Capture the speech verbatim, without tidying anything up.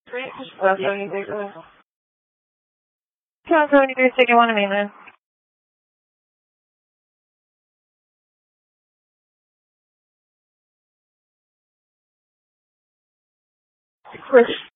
Uh, seventy-three, go ahead. Count seventy-three, sixty-one to mainland. Chris